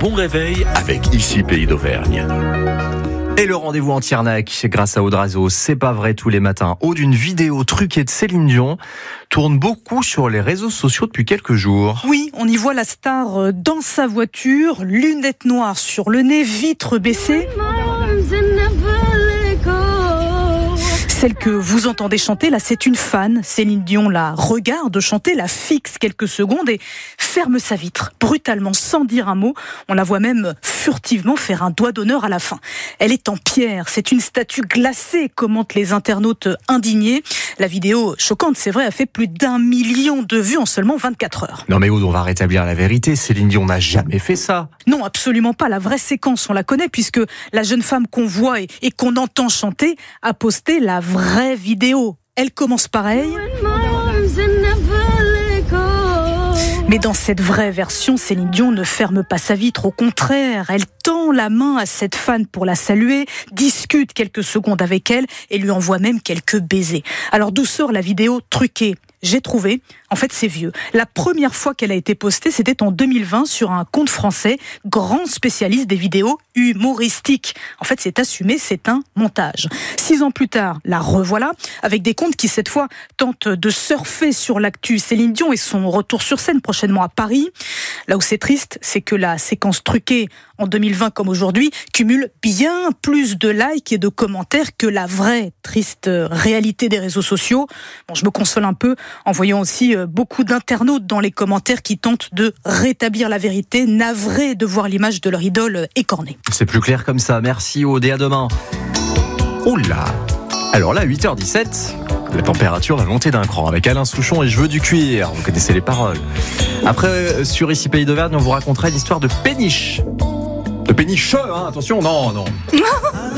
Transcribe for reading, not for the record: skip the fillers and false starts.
bon réveil avec Ici Pays d'Auvergne. Et le rendez-vous anti-arnaque grâce à Audrazo, c'est pas vrai tous les matins. Haut d'une vidéo truquée de Céline Dion tourne beaucoup sur les réseaux sociaux depuis quelques jours. Oui, on y voit la star dans sa voiture, lunettes noires sur le nez, vitres baissées. Celle que vous entendez chanter, là, c'est une fan. Céline Dion la regarde chanter, la fixe quelques secondes et ferme sa vitre, brutalement, sans dire un mot. On la voit même furtivement faire un doigt d'honneur à la fin. Elle est en pierre, c'est une statue glacée, commentent les internautes indignés. La vidéo, choquante, c'est vrai, a fait plus d'1 million de vues en seulement 24 heures. Non mais Aude, on va rétablir la vérité, Céline Dion n'a jamais fait ça. Non, absolument pas. La vraie séquence, on la connaît, puisque la jeune femme qu'on voit et qu'on entend chanter a posté la vraie vidéo. Elle commence pareil. Mais dans cette vraie version, Céline Dion ne ferme pas sa vitre. Au contraire, elle tend la main à cette fan pour la saluer, discute quelques secondes avec elle et lui envoie même quelques baisers. Alors d'où sort la vidéo truquée ? J'ai trouvé, en fait c'est vieux. La première fois qu'elle a été postée, c'était en 2020 sur un compte français, grand spécialiste des vidéos humoristiques. En fait c'est assumé, c'est un montage. 6 ans plus tard, la revoilà, avec des comptes qui cette fois tentent de surfer sur l'actu Céline Dion et son retour sur scène prochainement à Paris. Là où c'est triste, c'est que la séquence truquée en 2020 comme aujourd'hui cumule bien plus de likes et de commentaires que la vraie triste réalité des réseaux sociaux. Bon, je me console un peu en voyant aussi beaucoup d'internautes dans les commentaires qui tentent de rétablir la vérité, navrés de voir l'image de leur idole écornée. C'est plus clair comme ça, merci Aude et à demain. Oh là. Alors là, 8h17, la température va monter d'un cran avec Alain Souchon et Je veux du cuir, vous connaissez les paroles. Après, sur Ici Pays d'Auvergne, on vous racontera une histoire de péniche. De pénicheux, hein, attention, non.